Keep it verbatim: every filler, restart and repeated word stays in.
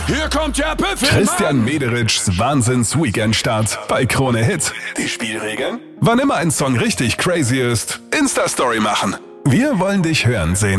Hier kommt der Büffelmann. Christian Mederitschs Wahnsinns-Weekend-Start bei Krone Hit. Die Spielregeln? Wann immer ein Song richtig crazy ist, Insta-Story machen. Wir wollen dich hören sehen.